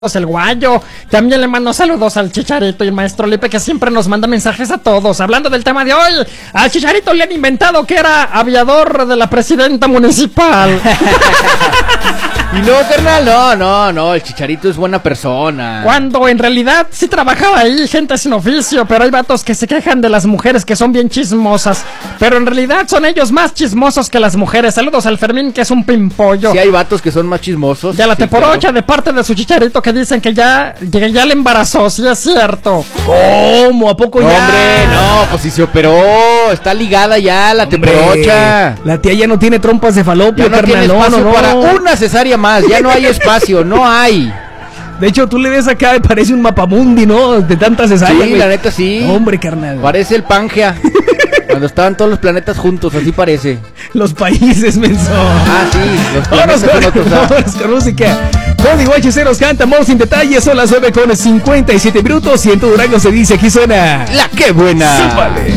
El Guayo, también le mando saludos al Chicharito y el Maestro Lipe, que siempre nos manda mensajes a todos. Hablando del tema de hoy, al Chicharito le han inventado que era aviador de la presidenta municipal. Y no, carnal, no, el Chicharito es buena persona. Cuando en realidad sí trabajaba ahí, gente sin oficio, pero hay vatos que se quejan de las mujeres que son bien chismosas, pero en realidad son ellos más chismosos que las mujeres. Saludos al Fermín, que es un pimpollo. Sí hay vatos que son más chismosos. Ya la sí, teporocha, claro. de parte de su Chicharito, que dicen que ya le embarazó, sí es cierto. ¿Cómo? ¿A poco ya? Hombre, no, pues si se operó, está ligada ya la teporocha. La tía ya no tiene trompas de falopio, Ya no tiene espacio para una cesárea más, ya no hay espacio, no hay. De hecho, tú le ves acá y parece un mapamundi, ¿no? De tantas cesáreas. Sí, la neta sí. Hombre, carnal. Parece el Pangea. Cuando estaban todos los planetas juntos, así parece. Los países, menso. Ah, sí, los planetas vámonos con música. Código HC nos canta Amor Sin Detalles. Son las 9:57 minutos y en tu Durango se dice, aquí suena La Que Buena. Súbale.